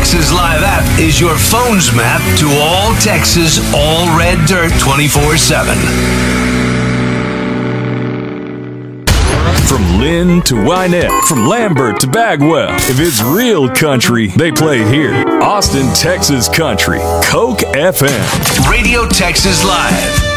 Texas Live app is your phone's map to all Texas, all red dirt 24/7. From Lynn to Wynette, from Lambert to Bagwell. If it's real country, they play here. Austin, Texas Country. Coke FM. Radio Texas Live.